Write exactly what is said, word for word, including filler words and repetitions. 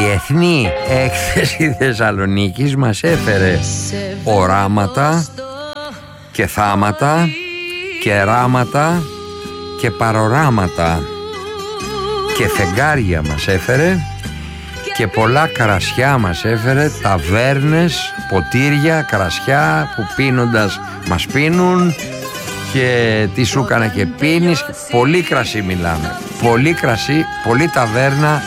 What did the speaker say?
Διεθνή Έκθεση Θεσσαλονίκης μας έφερε οράματα και θάματα και ράματα και παροράματα και φεγγάρια μας έφερε και πολλά καρασιά μας έφερε, ταβέρνες, ποτήρια, καρασιά που πίνοντας μας πίνουν και τι σου έκανα και πίνεις. Πολύ κρασί μιλάμε, πολύ κρασί, πολύ ταβέρνα.